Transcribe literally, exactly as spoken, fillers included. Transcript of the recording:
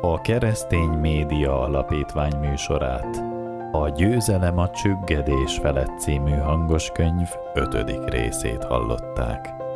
a Keresztény Média Alapítvány műsorát, a Győzelem a csüggedés felett című hangoskönyv ötödik részét hallották.